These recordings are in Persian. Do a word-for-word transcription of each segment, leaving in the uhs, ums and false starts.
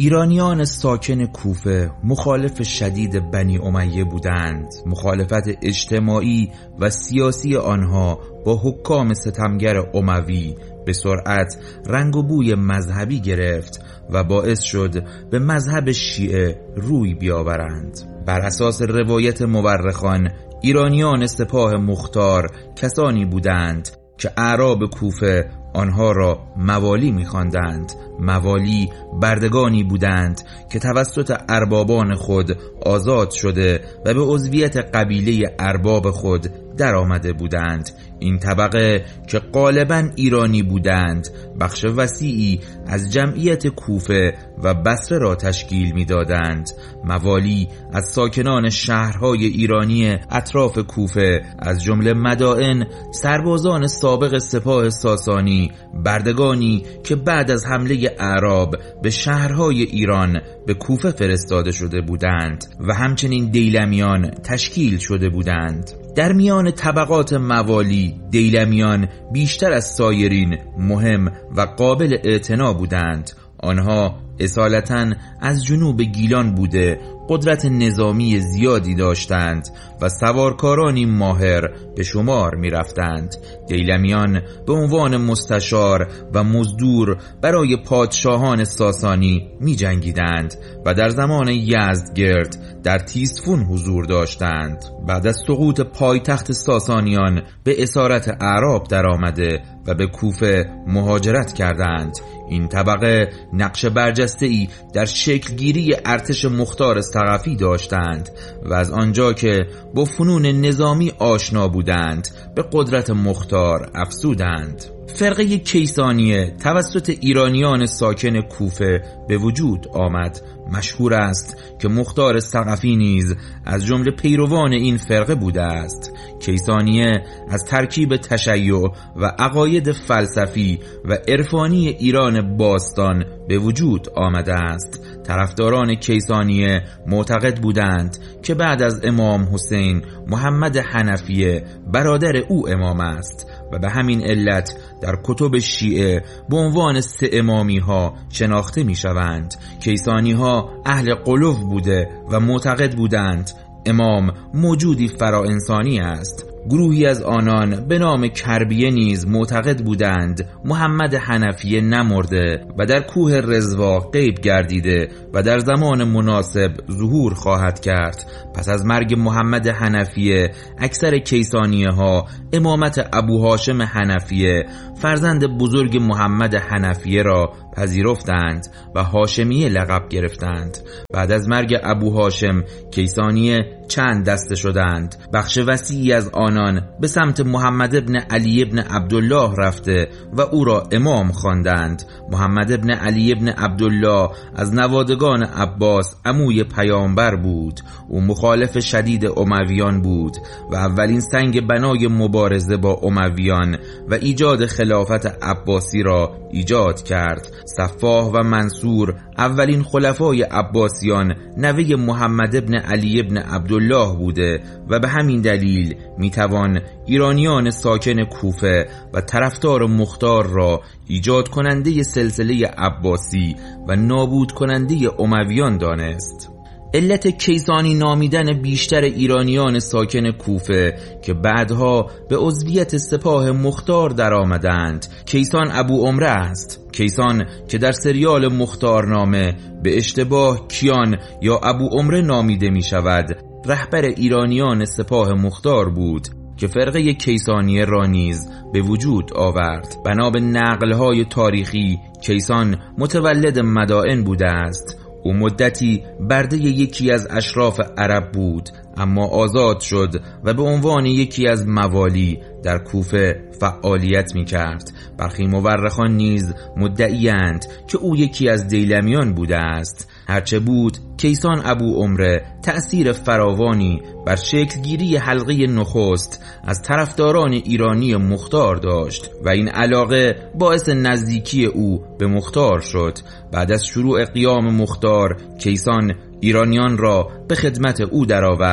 ایرانیان ساکن کوفه مخالف شدید بنی امیه بودند. مخالفت اجتماعی و سیاسی آنها با حکام ستمگر اموی به سرعت رنگ و بوی مذهبی گرفت و باعث شد به مذهب شیعه روی بیاورند. بر اساس روایت مورخان، ایرانیان سپاه مختار کسانی بودند که اعراب کوفه آنها را موالی می‌خواندند. موالی بردگانی بودند که توسط اربابان خود آزاد شده و به عضویت قبیله ارباب خود در آمده بودند. این طبقه که غالباً ایرانی بودند بخش وسیعی از جمعیت کوفه و بصره را تشکیل می‌دادند. موالی از ساکنان شهرهای ایرانی اطراف کوفه از جمله مدائن، سربازان سابق سپاه ساسانی، بردگانی که بعد از حمله اعراب به شهرهای ایران به کوفه فرستاده شده بودند و همچنین دیلمیان تشکیل شده بودند. در میان طبقات موالی، دیلمیان بیشتر از سایرین مهم و قابل اعتنا بودند. آنها اصالتاً از جنوب گیلان بوده قدرت نظامی زیادی داشتند و سوارکارانی ماهر به شمار می رفتند. دیلمیان به عنوان مستشار و مزدور برای پادشاهان ساسانی می جنگیدند و در زمان یزدگرد در تیسفون حضور داشتند. بعد از سقوط پایتخت ساسانیان به اسارت اعراب در آمده و به کوفه مهاجرت کردند. این طبقه نقش برجسته‌ای در شکلگیری ارتش مختار ثقفی داشتند و از آنجا که با فنون نظامی آشنا بودند به قدرت مختار افزودند. فرقه کیسانیه توسط ایرانیان ساکن کوفه به وجود آمد. مشهور است که مختار ثقفی نیز از جمله پیروان این فرقه بوده است. کیسانیه از ترکیب تشیع و عقاید فلسفی و عرفانی ایران باستان به وجود آمده است. طرفداران کیسانیه معتقد بودند که بعد از امام حسین، محمد حنفیه برادر او امام است و به همین علت در کتب شیعه به عنوان سه امامی ها شناخته می شوند. کیسانی ها اهل قلوب بوده و معتقد بودند امام موجودی فراانسانی است. گروهی از آنان به نام کربیه نیز معتقد بودند محمد حنفیه نمرده و در کوه رضوا غیب گردیده و در زمان مناسب ظهور خواهد کرد. پس از مرگ محمد حنفیه اکثر کیسانیه ها امامت ابو هاشم حنفیه فرزند بزرگ محمد حنفیه را پذیرفتند و هاشمیه لقب گرفتند. بعد از مرگ ابو هاشم کیسانیه چند دسته شدند. بخش وسیعی از آنان به سمت محمد ابن علی ابن عبدالله رفته و او را امام خواندند. محمد ابن علی ابن عبدالله از نوادگان عباس عموی پیامبر بود. او مخالف شدید امویان بود و اولین سنگ بنای مبارزه با امویان و ایجاد خلافت عباسی را ایجاد کرد. صفاح و منصور اولین خلفای عباسیان نوه محمد ابن علی ابن عبدالله بوده و به همین دلیل میتوان ایرانیان ساکن کوفه و طرفدار مختار را ایجاد کننده سلسله عباسی و نابود کننده امویان دانست. علت کیسانی نامیدن بیشتر ایرانیان ساکن کوفه که بعدها به عضویت سپاه مختار در آمدند کیسان ابو عمره است. کیسان که در سریال مختارنامه به اشتباه کیان یا ابو عمره نامیده می شود رهبر ایرانیان سپاه مختار بود که فرقه کیسانیه را نیز به وجود آورد. بنا به نقل‌های تاریخی کیسان متولد مدائن بوده است. او مدتی برده یکی از اشراف عرب بود اما آزاد شد و به عنوان یکی از موالی در کوفه فعالیت می کرد. برخی مورخان نیز مدعیند که او یکی از دیلمیان بوده است. هرچه بود کیسان ابو عمره تأثیر فراوانی بر شکلگیری حلقه نخست از طرفداران ایرانی مختار داشت و این علاقه باعث نزدیکی او به مختار شد. بعد از شروع قیام مختار کیسان ایرانیان را به خدمت او درآورد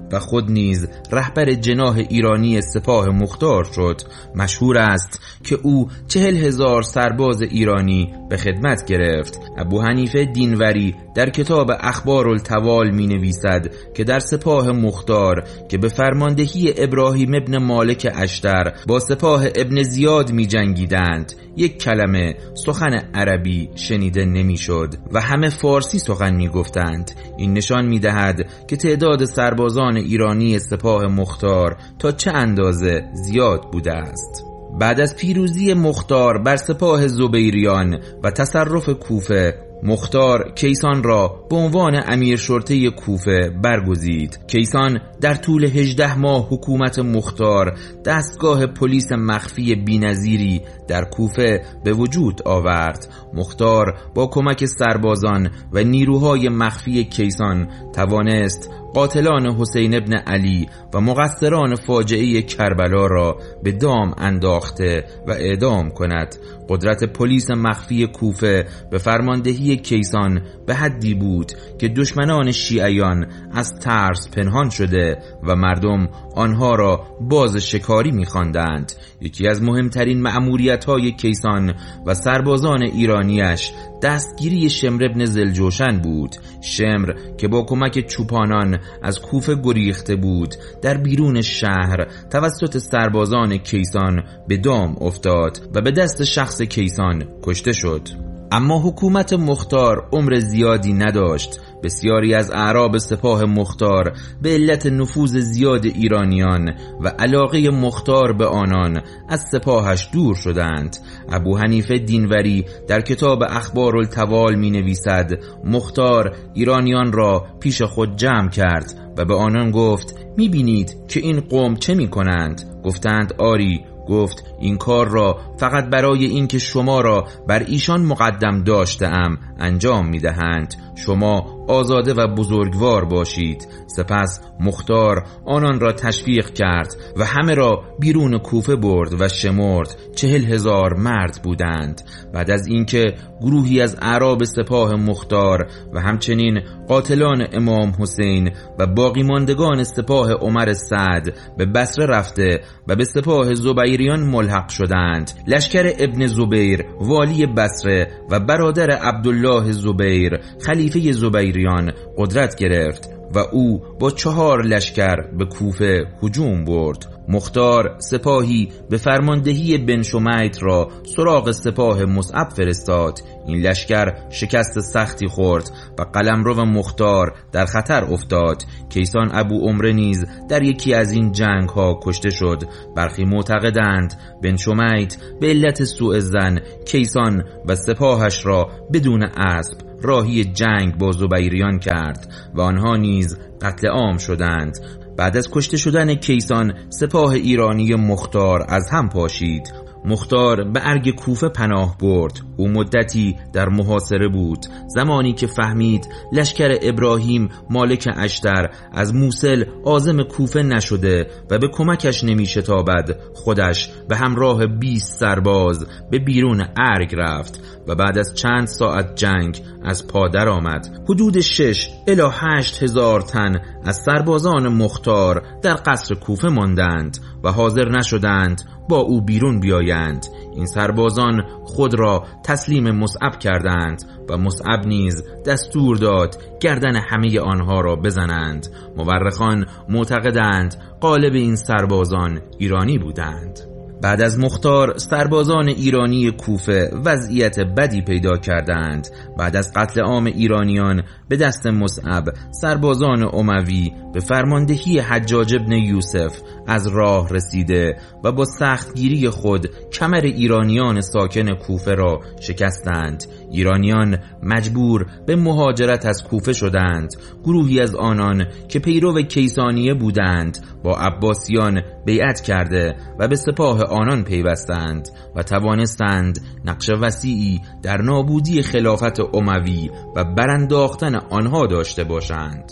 و خود نیز رهبر جناح ایرانی سپاه مختار شد. مشهور است که او چهل هزار سرباز ایرانی به خدمت گرفت. ابو حنیفه دینوری در کتاب اخبار التوال می نویسد که در سپاه مختار که به فرماندهی ابراهیم ابن مالک اشتر با سپاه ابن زیاد می جنگیدند، یک کلمه سخن عربی شنیده نمی شد و همه فارسی سخن می گفتند. این نشان می دهد که تعداد سربازان ایرانی سپاه مختار تا چه اندازه زیاد بوده است. بعد از پیروزی مختار بر سپاه زبیریان و تصرف کوفه، مختار کیسان را به عنوان امیر شرطه کوفه برگزید. کیسان در طول هجده ماه حکومت مختار دستگاه پلیس مخفی بی‌نظیری در کوفه به وجود آورد. مختار با کمک سربازان و نیروهای مخفی کیسان توانست قاتلان حسین ابن علی و مقصران فاجعه کربلا را به دام انداخته و اعدام کند. قدرت پلیس مخفی کوفه به فرماندهی کیسان به حدی بود که دشمنان شیعیان از ترس پنهان شده و مردم آنها را باز شکاری می‌خواندند. یکی از مهمترین مأموریت‌های کیسان و سربازان ایرانیش دستگیری شمر ابن ذوالجوشن بود. شمر که با کمک چوپانان از کوفه گریخته بود، در بیرون شهر توسط سربازان کیسان به دام افتاد و به دست شخص کیسان کشته شد. اما حکومت مختار عمر زیادی نداشت. بسیاری از اعراب سپاه مختار به علت نفوذ زیاد ایرانیان و علاقه مختار به آنان از سپاهش دور شدند. ابو حنیفه دینوری در کتاب اخبار التوال می نویسد مختار ایرانیان را پیش خود جمع کرد و به آنان گفت می بینید که این قوم چه می کنند؟ گفتند آری. گفت این کار را فقط برای اینکه شما را بر ایشان مقدم داشته‌ام انجام می‌دهند. شما آزاده و بزرگوار باشید. سپس مختار آنان را تشویق کرد و همه را بیرون کوفه برد و شمرد. چهل هزار مرد بودند. بعد از اینکه گروهی از اعراب سپاه مختار و همچنین قاتلان امام حسین و باقی ماندگان سپاه عمر سعد به بصره رفته و به سپاه زبیریان ملحق شدند، لشکر ابن زبیر والی بصره و برادر عبدالله زبیر خلیفه زبیریان قدرت گرفت و او با چهار لشکر به کوفه هجوم برد. مختار سپاهی به فرماندهی بن شمیت را سراغ سپاه مصعب فرستاد. این لشکر شکست سختی خورد و قلمرو مختار در خطر افتاد. کیسان ابو عمره نیز در یکی از این جنگ ها کشته شد. برخی معتقدند بن شمیت به علت سوء ظن کیسان و سپاهش را بدون اسب راهی جنگ با زبیریان کرد و آنها نیز قتل عام شدند. بعد از کشته شدن کیسان سپاه ایرانی مختار از هم پاشید. مختار به ارگ کوفه پناه برد. او مدتی در محاصره بود. زمانی که فهمید لشکر ابراهیم مالک اشتر از موصل عازم کوفه نشده و به کمکش نمی شتابد، خودش به همراه بیست سرباز به بیرون ارگ رفت و بعد از چند ساعت جنگ از پا در آمد. حدود شش الی هشت هزار تن از سربازان مختار در قصر کوفه ماندند و حاضر نشدند با او بیرون بیایند. این سربازان خود را تسلیم مصعب کردند و مصعب نیز دستور داد گردن همه آنها را بزنند. مورخان معتقدند غالب این سربازان ایرانی بودند. بعد از مختار سربازان ایرانی کوفه وضعیت بدی پیدا کردند. بعد از قتل عام ایرانیان به دست مصعب، سربازان اموی به فرماندهی حجاج ابن یوسف از راه رسیده و با سختگیری خود کمر ایرانیان ساکن کوفه را شکستند. ایرانیان مجبور به مهاجرت از کوفه شدند. گروهی از آنان که پیرو کیسانیه بودند با عباسیان بیعت کرده و به سپاه آنان پیوستند و توانستند نقش وسیعی در نابودی خلافت اموی و برانداختن آنها داشته باشند.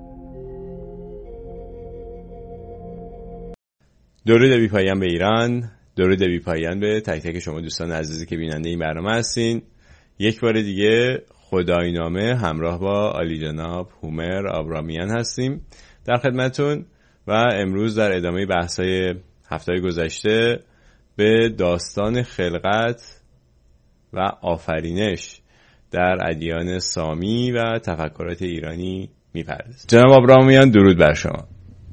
درود بی پایان به ایران، درود بی پایان به تک تک شما دوستان عزیزی که بیننده این برنامه هستین. یک بار دیگه خدایینامه همراه با عالی جناب هومر آبرامیان هستیم در خدمتون و امروز در ادامه بحث‌های هفته‌های گذشته به داستان خلقت و آفرینش در ادیان سامی و تفکرات ایرانی می‌پردازیم. جناب آبراهامیان، درود بر شما.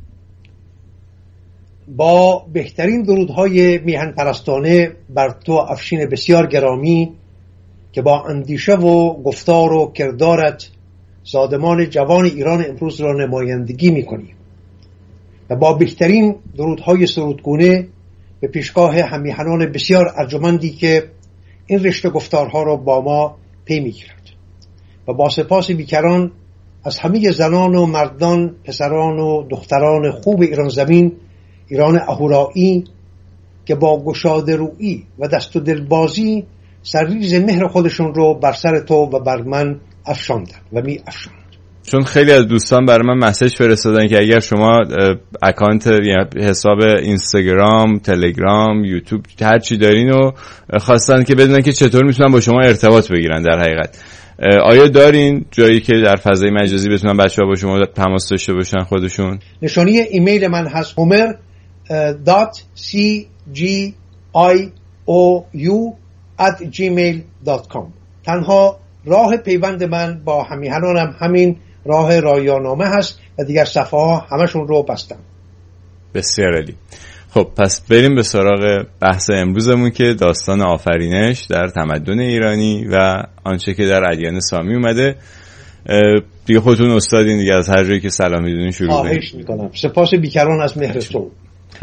با بهترین درودهای میهن پرستانه بر تو افشین بسیار گرامی که با اندیشه و گفتار و کردارت زادمان جوان ایران امروز را نمایندگی می‌کنی و با بهترین درودهای سرودگونه به پیشگاه همیهنان بسیار ارجمندی که این رشته گفتارها را با ما پی می‌گیرند و با سپاس بیکران از همه زنان و مردان، پسران و دختران خوب ایران زمین، ایران اهورایی که با گشاده رویی و دست و دلبازی سرریز مهر خودشون رو بر سر تو و بر من افشاندن و می افشاند. چون خیلی از دوستان برای من مسیج فرستادن که اگر شما اکانت یا حساب اینستاگرام، تلگرام، یوتیوب هر چی دارین و خواستن که بدونن که چطور میتونن با شما ارتباط بگیرن. در حقیقت آیا دارین جایی که در فضای مجازی بتونن بچه‌ها با شما تماس داشته باشن خودشون؟ نشانی ایمیل من هست homer دات سی جی آی او یو ات جیمیل دات کام. تنها راه پیوند من با همیهنانم همین راه رایانامه هست و دیگر صفحه ها همشون رو بستم. بسیار عالی. خب پس بریم به سراغ بحث امروزمون که داستان آفرینش در تمدن ایرانی و آنچه که در ادیان سامی اومده. دیگه خودتون استادین دیگه، از هر جایی که سلام میدونین شروع کنید. خواهش میکنم. سپاس بیکران از مهرتون.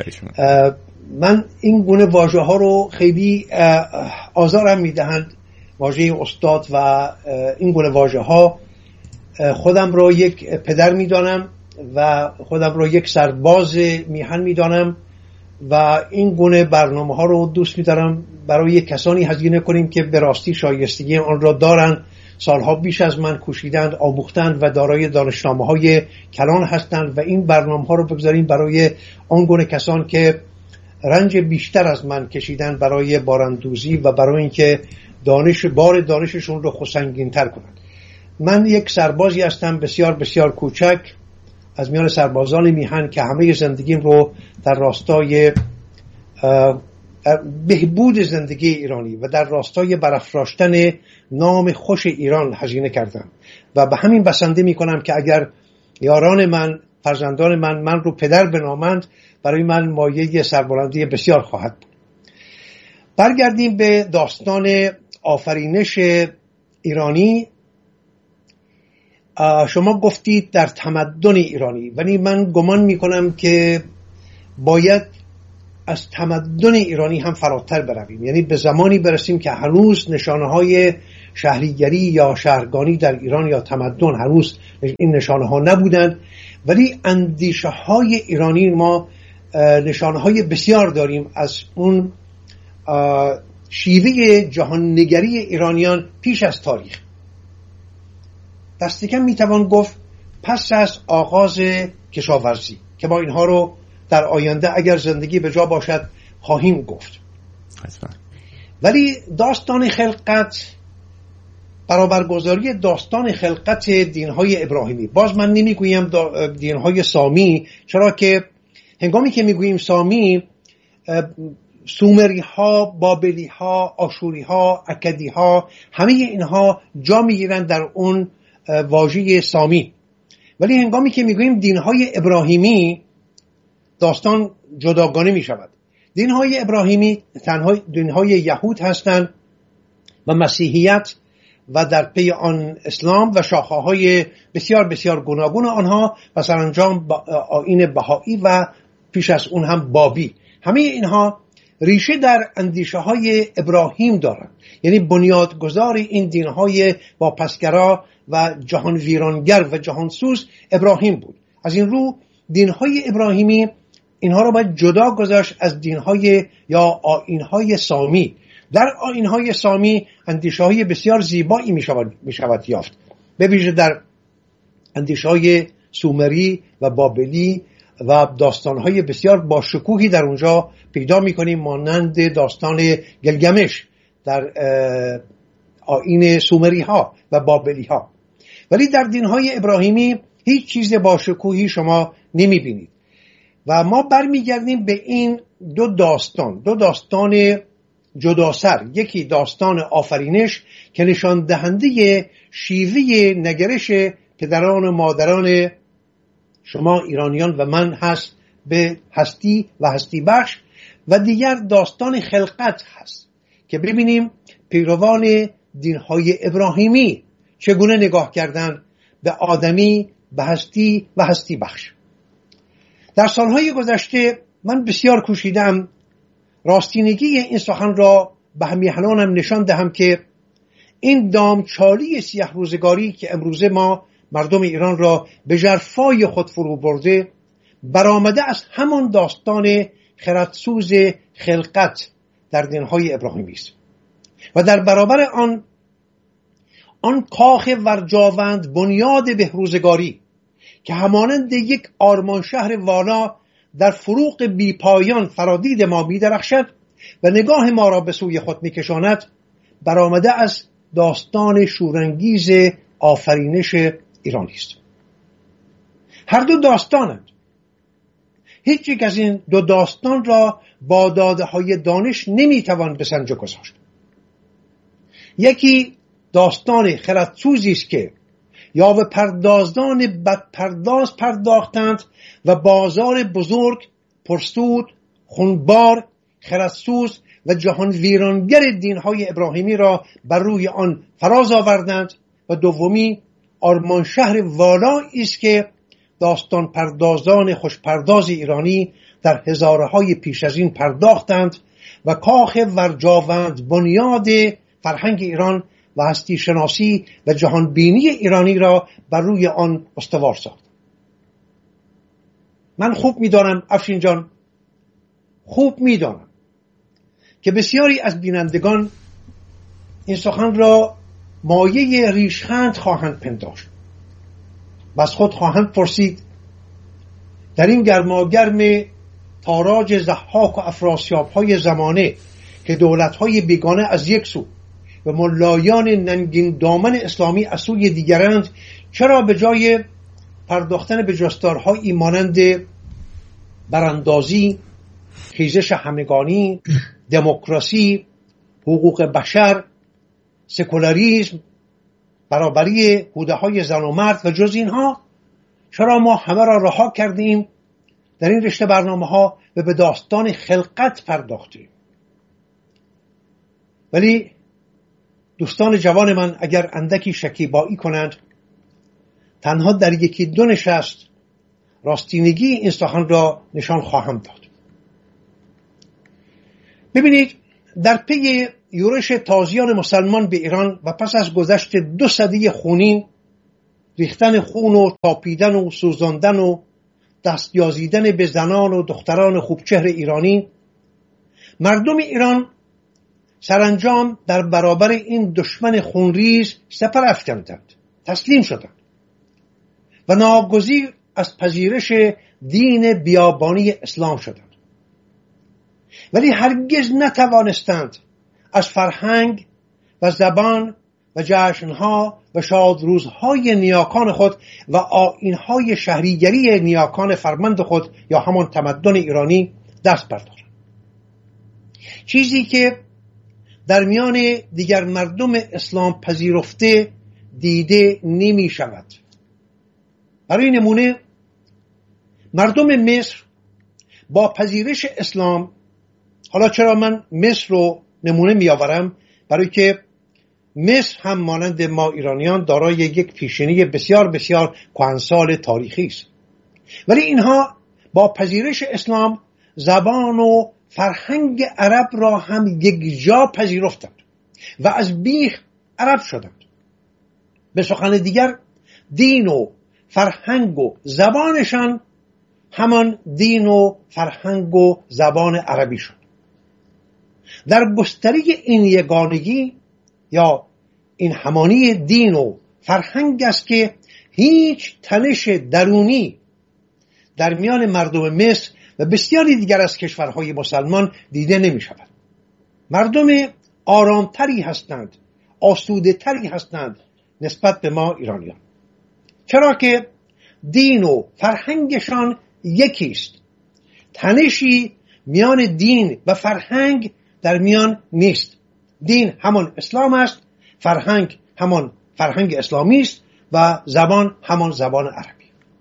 من این گونه واژه ها رو خیلی آزارم میدهند، واژه استاد و این گونه واژه ها. خودم رو یک پدر میدانم و خودم رو یک سرباز میهن میدانم و این گونه برنامه ها رو دوست میدارم برای کسانی هزینه کنیم که به راستی شایستگی آن را دارند، سالها بیش از من کوشیدند، آموختند و دارای دانشنامه های کلان هستند و این برنامه ها رو بگذاریم برای آن گونه کسان که رنج بیشتر از من کشیدن برای باراندوزی و برای اینکه دانش بار دانششون رو خودسنگین تر کنند. من یک سربازی هستم بسیار بسیار کوچک از میان سربازان میهن که همه زندگیم رو در راستای بهبود زندگی ایرانی و در راستای برافراشتن نام خوش ایران هزینه کردم و به همین بسنده می کنم که اگر یاران من، فرزندان من من رو پدر بنامند، برای من مایه سربلندی بسیار خواهد بود. برگردیم به داستان آفرینش ایرانی. شما گفتید در تمدن ایرانی، ولی من گمان می کنم که باید از تمدن ایرانی هم فراتر برویم، یعنی به زمانی برسیم که هنوز نشانه های شهریگری یا شهرگانی در ایران یا تمدن هنوز این نشانه ها نبودند، ولی اندیشه های ایرانی ما نشانه های بسیار داریم از اون شیوه جهان نگری ایرانیان پیش از تاریخ. دست کم میتوان گفت پس از آغاز کشاورزی که با اینها رو در آینده اگر زندگی به جا باشد خواهیم گفت. حتما. ولی داستان خلقت، برابرگذاری داستان خلقت دینهای ابراهیمی، باز من نمیگویم دینهای سامی، چرا که هنگامی که میگوییم سامی، سومری ها، بابلی ها، آشوری ها، اکدی ها، همه اینها جا میگیرند در اون واژه سامی. ولی هنگامی که میگوییم دینهای ابراهیمی، داستان جداگانه می شود. دینهای ابراهیمی تنها دینهای یهود هستند و مسیحیت و در پی آن اسلام و شاخه‌های بسیار بسیار گوناگون آنها و سرانجام آیین بهایی و پیش از اون هم بابی. همه اینها ریشه در اندیشه های ابراهیم دارند، یعنی بنیادگذار این دینهای واپسگرا و جهان ویرانگر و جهانسوز ابراهیم بود. از این رو دینهای ابراهیمی اینها رو باید جدا گذاشت از دینهای یا آیینهای سامی. در آیینهای سامی اندیشه‌های بسیار زیبایی می شود می شود یافت، به ویژه در اندیشه‌های سومری و بابلی و داستان‌های بسیار با شکوهی در اونجا پیدا می‌کنیم، مانند داستان گلگمش در آیین سومری ها و بابلی ها. ولی در دین‌های ابراهیمی هیچ چیز با شکوهی شما نمی بینید. و ما برمیگردیم به این دو داستان دو داستان جداسر. یکی داستان آفرینش که نشان دهنده شیوه نگرش پدران و مادران شما ایرانیان و من هست به هستی و هستی بخش، و دیگر داستان خلقت هست که ببینیم پیروان دینهای ابراهیمی چگونه نگاه کردند به آدمی، به هستی و هستی بخش. در سالهای گذشته من بسیار کوشیدم راستینگی این سخن را به همیهنانم نشان دهم که این دامچالی سیاه روزگاری که امروزه ما مردم ایران را به ژرفای خود فرو برده برآمده از همان داستان خردسوز خلقت در دینهای ابراهیمی است و در برابر آن آن کاخ ورجاوند بنیاد بهروزگاری که همانند یک آرمان شهر والا در فروغ بی پایان فرادید ما می درخشد و نگاه ما را به سوی خود می کشاند برآمده از داستان شورانگیز آفرینش ایرانی است. هر دو داستانند. هیچ یک از این دو داستان را با داده های دانش نمی توان به سنجه گذاشت. یکی داستان خردسوزی است که یا به پردازان بدپرداز پرداختند و بازار بزرگ، پرسود، خونبار، خردسوز و جهان ویرانگر دینهای ابراهیمی را بر روی آن فراز آوردند، و دومی آرمان شهر والا است که داستان پردازان خوشپرداز ایرانی در هزارهای پیش از این پرداختند و کاخ ورجاوند بنیاد فرهنگ ایران و هستی شناسی و جهان بینی ایرانی را بر روی آن استوار ساخت. من خوب می‌دانم افشین جان، خوب می‌دانم که بسیاری از بینندگان این سخن را مایه ریشخند خواهند پنداشت و از خود خواهند پرسید در این گرماگرم تاراج ضحاک و افراسیاب‌های زمانه که دولت‌های بیگانه از یک سو و ملایان ننگین دامن اسلامی از سوی دیگرند، چرا به جای پرداختن به جستارهایی مانند براندازی، خیزش همگانی، دموکراسی، حقوق بشر، سکولاریسم، برابری حدودهای زن و مرد و جز اینها، چرا ما همه را رها کردیم در این رشته برنامه ها و به داستان خلقت پرداختیم؟ ولی دوستان جوان من اگر اندکی شکیبایی کنند، تنها در یکی دو نشست راستینگی این سخن را نشان خواهم داد. ببینید، در پی یورش تازیان مسلمان به ایران و پس از گذشت دو سده خونین، ریختن خون و تاپیدن و سوزاندن و دستیازیدن به زنان و دختران خوبچهر ایرانی، مردم ایران سرانجام در برابر این دشمن خونریز سپر افکندند، تسلیم شدند و ناگزیر از پذیرش دین بیابانی اسلام شدند. ولی هرگز نتوانستند از فرهنگ و زبان و جشنها و شادروزهای نیاکان خود و آیینهای شهریگری نیاکان فرمند خود یا همان تمدن ایرانی دست بردارند. چیزی که در میان دیگر مردم اسلام پذیرفته دیده نمی شود. برای نمونه مردم مصر با پذیرش اسلام، حالا چرا من مصر رو نمونه می آورم؟ برای که مصر هم مانند ما ایرانیان دارای یک پیشینه بسیار بسیار کهنسال تاریخی است، ولی اینها با پذیرش اسلام زبان و فرهنگ عرب را هم یک جا پذیرفتند و از بیخ عرب شدند. به سخن دیگر دین و فرهنگ و زبانشان همان دین و فرهنگ و زبان عربی شد. در گستره این یگانگی یا این همانی دین و فرهنگ است که هیچ تنش درونی در میان مردم مصر و بسیاری دیگر از کشورهای مسلمان دیده نمی شود. مردم آرامتری هستند، آسوده تری هستند نسبت به ما ایرانیان، چرا که دین و فرهنگشان یکیست. تنشی میان دین و فرهنگ در میان نیست. دین همان اسلام است، فرهنگ همان فرهنگ اسلامی است و زبان همان زبان عربی.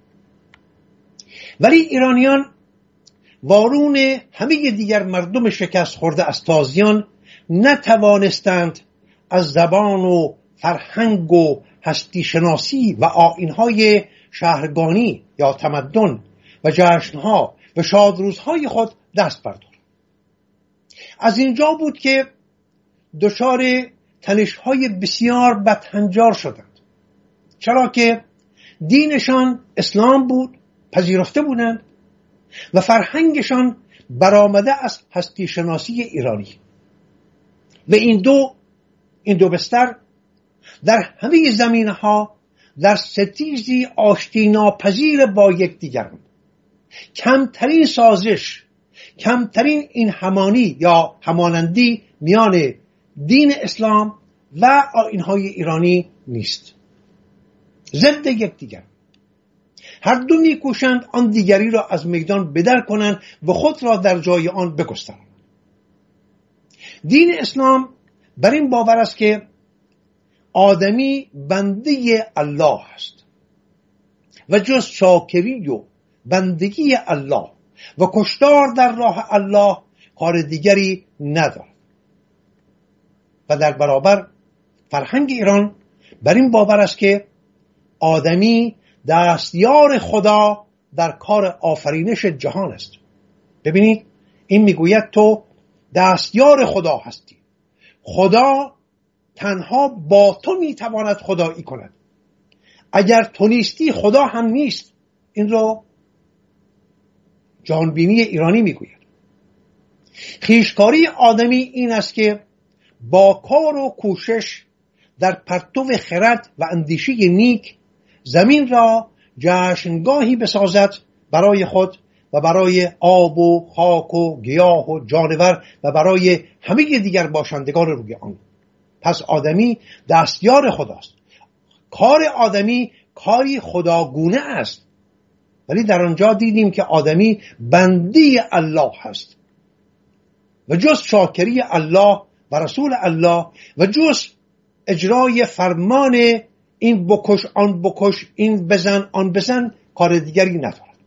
ولی ایرانیان وارون همه دیگر مردم شکست خورده از تازیان نتوانستند از زبان و فرهنگ و هستی شناسی و آیین‌های شهرگانی یا تمدن و جشنها و شادروزهای خود دست بردارند. از اینجا بود که دچار تنش‌های بسیار بدهنجار شدند، چرا که دینشان اسلام بود، پذیرفته بودند، و فرهنگشان برآمده از هستی شناسی ایرانی، و این دو این دو بستر در همه زمینه‌ها در ستیزی آشتی ناپذیر با یکدیگرند. کمترین سازش، کمترین این همانی یا همانندی میان دین اسلام و آیین‌های ایرانی نیست. ضد یکدیگر. هر دو می‌کوشند آن دیگری را از میدان بدر کنند و خود را در جای آن بگسترانند. دین اسلام بر این باور است که آدمی بنده الله است و جز شاکری و بندگی الله و کشتار در راه الله کار دیگری ندارد. و در برابر فرهنگ ایران بر این باور است که آدمی دستیار خدا در کار آفرینش جهان است. ببینید، این میگوید تو دستیار خدا هستی. خدا تنها با تو میتواند خدایی کند. اگر تو نیستی خدا هم نیست. این رو جانبینی ایرانی میگوید. خویشکاری آدمی این است که با کار و کوشش در پرتو خرد و اندیشه نیک زمین را جشنگاهی بسازد برای خود و برای آب و خاک و گیاه و جانور و برای همه دیگر باشندگان روی آن. پس آدمی دستیار خداست. کار آدمی کاری خداگونه است، ولی در آنجا دیدیم که آدمی بندی الله هست و جز شاکری الله و رسول الله و جز اجرای فرمان این بکش آن بکش، این بزن آن بزن، کار دیگری ندارد.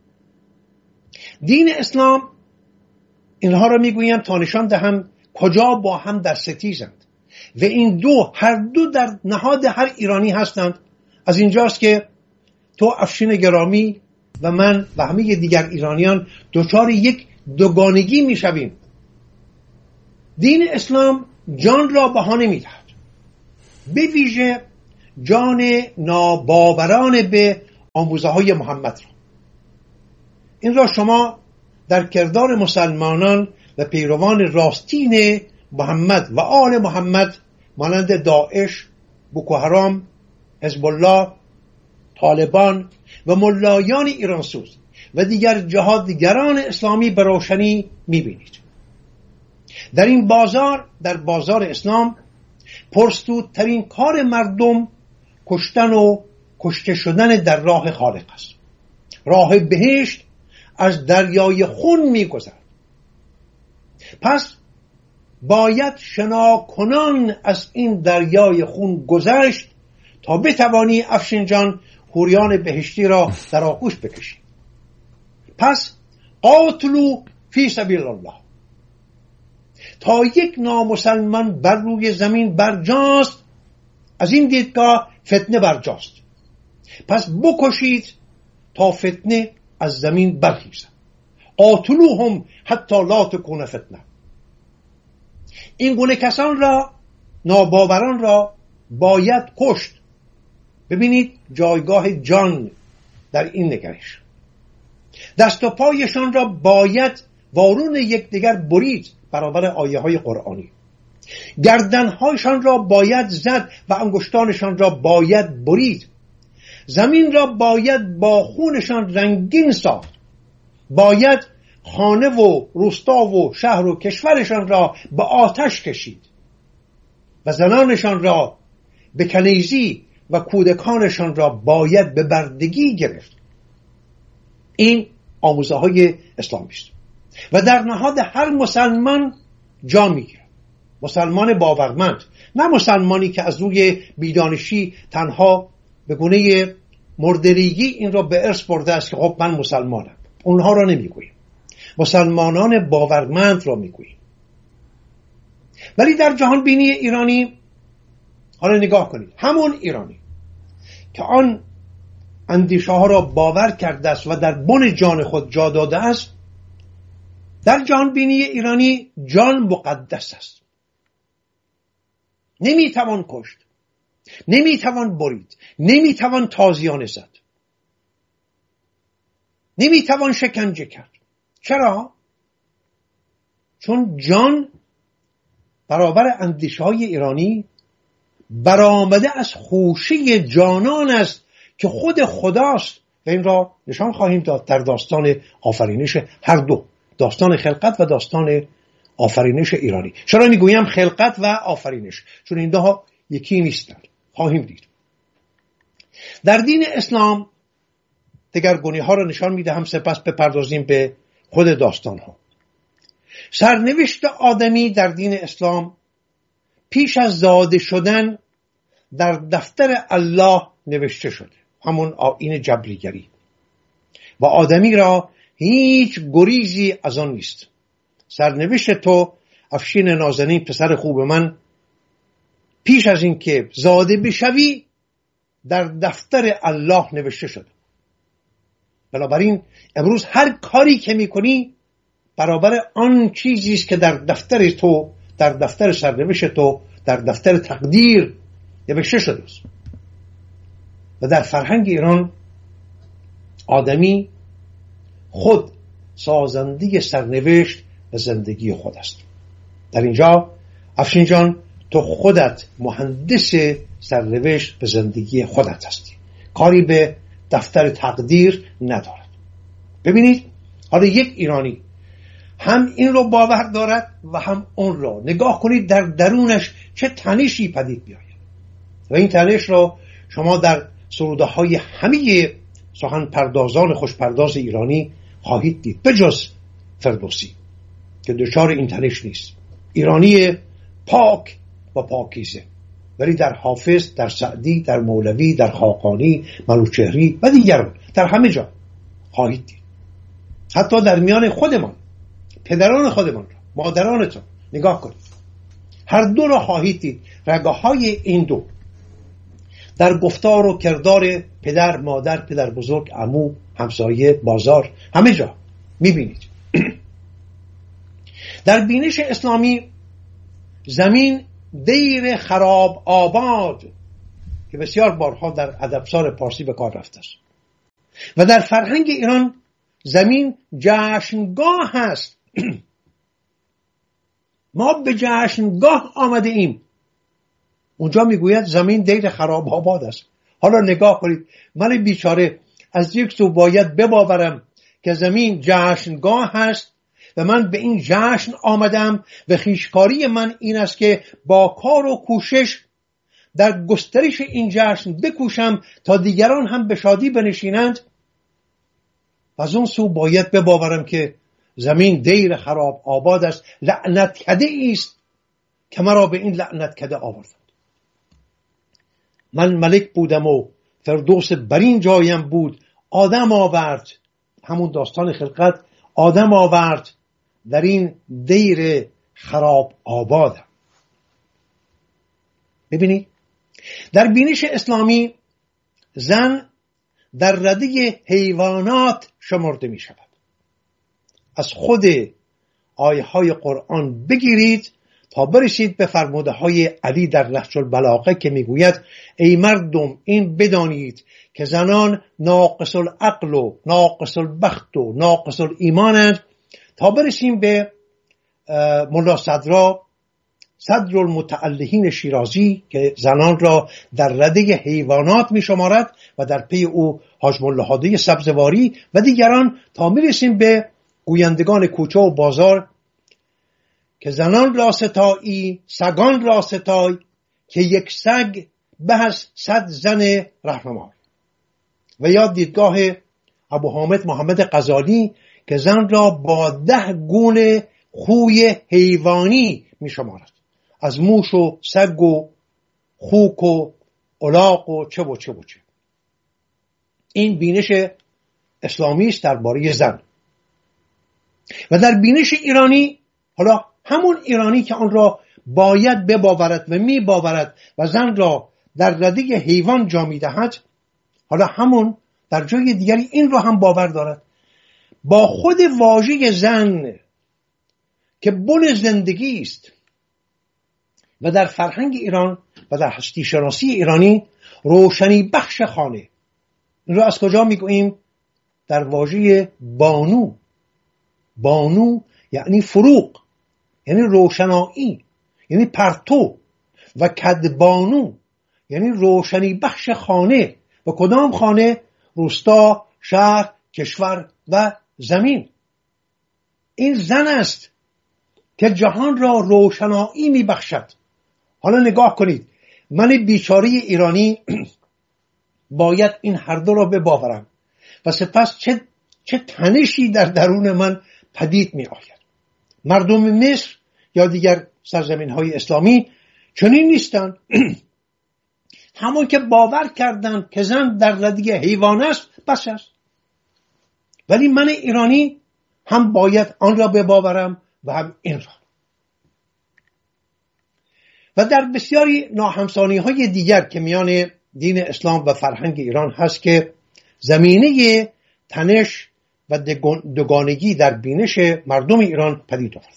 دین اسلام اینها را میگویم تا نشان دهم کجا با هم در ستیزند و این دو هر دو در نهاد هر ایرانی هستند. از اینجاست که تو افشین گرامی و من و همه دیگر ایرانیان دچار یک دوگانگی میشویم. دین اسلام جان را بها نمیدهد، به ویژه جان ناباوران به آموزه های محمد را. این را شما در کردار مسلمانان و پیروان راستین محمد و آل محمد مانند داعش، بوکو حرام، حزب الله، طالبان و ملایان ایرانسوز و دیگر جهادگران اسلامی به روشنی میبینید. در این بازار، در بازار اسلام، پرسودترین کار مردم کشتن و کشته شدن در راه خالق است. راه بهشت از دریای خون میگذرد. پس باید شناکنان از این دریای خون گذشت تا بتوانی افشین جان حوریان بهشتی را در آغوش بکشی. پس قاتلوا فی سبیل الله. تا یک نامسلمان بر روی زمین برجاست، از این دیدگاه فتنه برجاست. پس بکشید تا فتنه از زمین برخیزد. قاتلوهم حتی لا تکون فتنه. این گونه کسان را، ناباوران را باید کشت. ببینید جایگاه جان در این نگرش. دست و پایشان را باید وارون یکدیگر برید برابر آیه های قرآنی. گردنهایشان را باید زد و انگشتانشان را باید برید. زمین را باید با خونشان رنگین ساخت. باید خانه و روستا و شهر و کشورشان را به آتش کشید و زنانشان را به کنیزی و کودکانشان را باید به بردگی گرفت. این آموزه های اسلامی است و در نهاد هر مسلمان جا میگیرد. مسلمان باورمند، نه مسلمانی که از روی بیدانشی تنها به گونه مردریگی این را به ارث برده است که خب من مسلمانم. اونها را نمیگوییم، مسلمانان باورمند را میگوییم. ولی در جهان بینی ایرانی حالا نگاه کنید، همون ایرانی که آن اندیشه ها را باور کرده است و در بن جان خود جا داده است، در جهان بینی ایرانی جان مقدس است. نمیتوان کشت، نمیتوان برید، نمیتوان تازیانه زد، نمیتوان شکنجه کرد. چرا؟ چون جان برابر اندیشه های ایرانی برآمده از خوشه جانان است که خود خداست و این را نشان خواهیم داد در داستان آفرینش، هر دو داستان خلقت و داستان آفرینش ایرانی. چرا میگویم خلقت و آفرینش؟ چون این دو یکی نیستند، خواهیم دید. در دین اسلام دگرگونی ها را نشان میدهم، سپس بپردازیم به خود داستان ها. سرنوشت آدمی در دین اسلام پیش از زاده شدن در دفتر الله نوشته شده، همون آیین جبریگری، و آدمی را هیچ گریزی از آن نیست. سرنوشت تو افشین نازنین پسر خوب من پیش از این که زاده بشوی در دفتر الله نوشته شده. بنابراین امروز هر کاری که میکنی برابر آن چیزی است که در دفتر تو، در دفتر سرنوشت تو، در دفتر تقدیر نوشته شده است. و در فرهنگ ایران آدمی خود سازنده سرنوشت و زندگی خود است. در اینجا افشین جان تو خودت مهندس سرنوشت و زندگی خودت هستی، کاری به دفتر تقدیر ندارد. ببینید حالا یک ایرانی هم این رو باور دارد و هم اون رو. نگاه کنید در درونش چه تنشی پدید بیاید و این تنش رو شما در سروده های همه سخن پردازان خوشپرداز ایرانی خواهید دید، بجز فردوسی که دچار این تنش نیست. ایرانی پاک و پاکیزه، ولی در حافظ، در سعدی، در مولوی، در خاقانی، منوچهری و دیگران، در همه جا خواهید دید. حتی در میان خودمان، پدران خودمان را، مادرانتان نگاه کنید، هر دو را خواهید دید. رگه های این دو در گفتار و کردار پدر، مادر، پدر بزرگ، عمو، همسایه، بازار، همه جا میبینید. در بینش اسلامی زمین دیر خراب آباد که بسیار بارها در ادبسار پارسی به کار رفته است و در فرهنگ ایران زمین جشنگاه هست. ما به جشنگاه آمده ایم. اونجا میگوید زمین دیر خراب آباد است. حالا نگاه کنید، من بیچاره از یک سو باید بباورم که زمین جشنگاه هست و من به این جشن آمدم و خویشکاری من این است که با کار و کوشش در گسترش این جشن بکوشم تا دیگران هم به شادی بنشینند. از اون سو باید بباورم که زمین دیر خراب آباد است، لعنت کده است که مرا به این لعنت کده آوردند. من ملک بودم و فردوس برین جایم بود، آدم آورد، همون داستان خلقت، آدم آورد در این دیر خراب آبادم. ببینید در بینش اسلامی زن در رده حیوانات شمرده می شود. از خود آیه های قرآن بگیرید تا برسید به فرموده های علی در نهج البلاغه که میگوید ای مردم این بدانید که زنان ناقص العقل و ناقص البخت و ناقص الایمانند، تا برسیم به ملا صدرا صدر المتعلهین شیرازی که زنان را در رده حیوانات می شمارد و در پی او حاج ملاحاده سبزواری و دیگران، تا می رسیم به گویندگان کوچه و بازار که زنان را ستایی سگان را ستای که یک سگ به از صد زن رهنمای. و یا دیدگاه ابو حامد محمد غزالی که زن را با ده گونه خوی حیوانی می شمارد، از موش و سگ و خوک و الاغ و چه و چه و چه. این بینش اسلامی است درباره زن. و در بینش ایرانی، حالا همون ایرانی که آن را باید بباورد و می باورد و زن را در رده حیوان جا می دهد، حالا همون در جای دیگری این را هم باور دارد. با خود واژه زن که بن زندگی است و در فرهنگ ایران و در هستی شناسی ایرانی روشنی بخش خانه، این را از کجا میگوییم؟ در واژه بانو. بانو یعنی فروغ، یعنی روشنایی، یعنی پرتو. و کدبانو یعنی روشنی بخش خانه. و کدام خانه؟ روستا، شهر، کشور و زمین. این زن است که جهان را روشنایی می بخشد. حالا نگاه کنید، من بیچاره ایرانی باید این هر دو را بباورم و سپس چه, چه تنشی در درون من پدید می آید. مردم مصر یا دیگر سرزمین های اسلامی چنین نیستند. همون که باور کردند که زن در رده حیوان است بس است. ولی من ایرانی هم باید آن را بباورم و هم این را. و در بسیاری ناهمسانی های دیگر که میان دین اسلام و فرهنگ ایران هست که زمینه تنش و دوگانگی در بینش مردم ایران پدید آورد.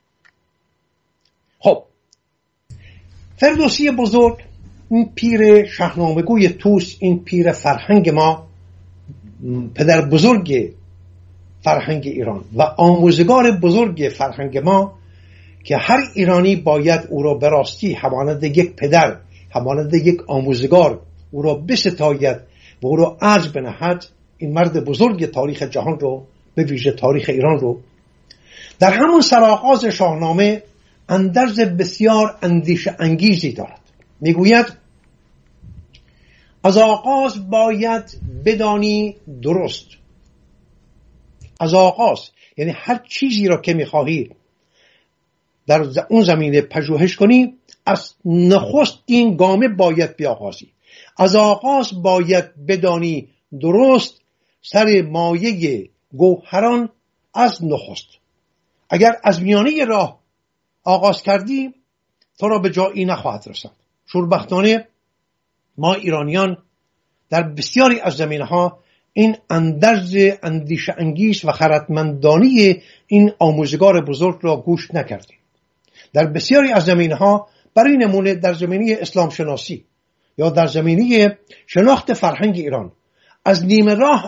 خب فردوسی بزرگ، این پیر شاهنامه‌گوی توس، این پیر فرهنگ ما، پدر بزرگ فرهنگ ایران و آموزگار بزرگ فرهنگ ما، که هر ایرانی باید او را به راستی همانند یک پدر، همانند یک آموزگار او را بستاید و او را عرض بنهد، این مرد بزرگ تاریخ جهان رو، به ویژه تاریخ ایران رو، در همون سرآغاز شاهنامه اندرز بسیار اندیشه انگیزی دارد. میگوید از آغاز باید بدانی درست. از آغاز یعنی هر چیزی را که میخواهی در اون زمینه پژوهش کنی، از نخستین گامه باید بیاغازی. از آغاز باید بدانی درست سر مایه گوهران از نخست. اگر از میانه راه آغاز کردی تو را به جایی نخواهد رسد. شوربختانه ما ایرانیان در بسیاری از زمینه‌ها این اندرز اندیشه انگیز و خردمندانه این آموزگار بزرگ را گوش نکردیم. در بسیاری از زمینه‌ها، برای نمونه در زمینه اسلام شناسی یا در زمینه شناخت فرهنگ ایران، از نیمه راه